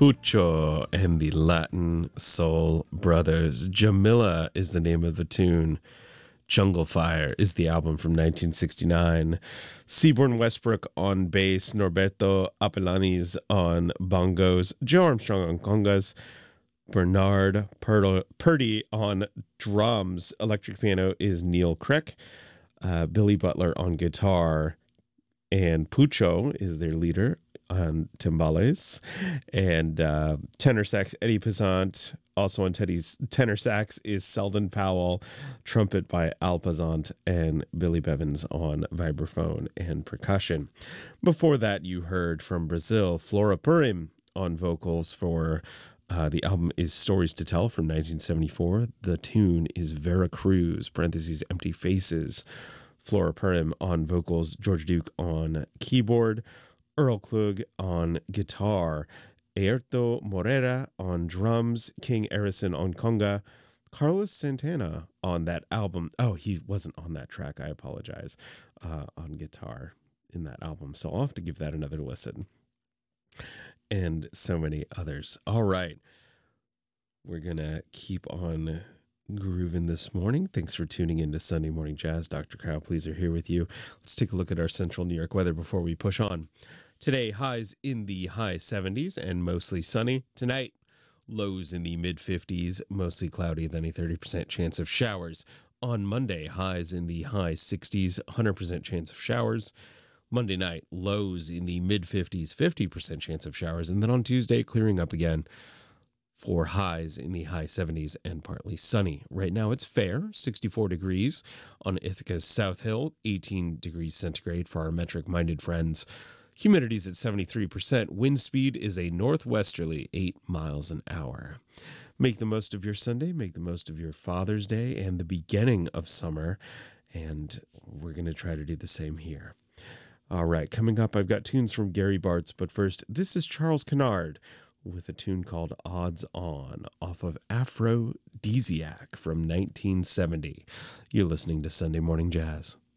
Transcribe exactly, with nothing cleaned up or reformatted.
Pucho and the Latin Soul Brothers. Jamila is the name of the tune. Jungle Fire is the album from nineteen sixty-nine. Seaborn Westbrook on bass, Norberto Apelanis on bongos, Joe Armstrong on congas, Bernard Purdy, Purdy on drums. Electric piano is Neil Crick. Uh, Billy Butler on guitar. And Pucho is their leader on timbales. And uh, tenor sax, Eddie Pazant. Also on Teddy's tenor sax is Selden Powell. Trumpet by Al Pazant. And Billy Bevins on vibraphone and percussion. Before that, you heard from Brazil, Flora Purim on vocals for... Uh, the album is Stories to Tell from nineteen seventy-four. The tune is Vera Cruz, parentheses, Empty Faces. Flora Purim on vocals, George Duke on keyboard, Earl Klug on guitar, Aerto Morera on drums, King Arison on conga, Carlos Santana on that album. Oh, he wasn't on that track. I apologize. Uh, on guitar in that album. So I'll have to give that another listen. And so many others. All right. We're going to keep on grooving this morning. Thanks for tuning in to Sunday Morning Jazz. Doctor Kyle Pleaser here with you. Let's take a look at our central New York weather before we push on. Today, highs in the high seventies and mostly sunny. Tonight, lows in the mid fifties, mostly cloudy, then a thirty percent chance of showers. On Monday, highs in the high sixties, one hundred percent chance of showers. Monday night, lows in the mid fifties, fifty percent chance of showers. And then on Tuesday, clearing up again for highs in the high seventies and partly sunny. Right now, it's fair, sixty-four degrees on Ithaca's South Hill, eighteen degrees centigrade for our metric-minded friends. Humidity's at seventy-three percent. Wind speed is a northwesterly eight miles an hour. Make the most of your Sunday. Make the most of your Father's Day and the beginning of summer. And we're going to try to do the same here. All right, coming up, I've got tunes from Gary Bartz, but first, this is Charles Kennard with a tune called Odds On off of Aphrodisiac from nineteen seventy. You're listening to Sunday Morning Jazz.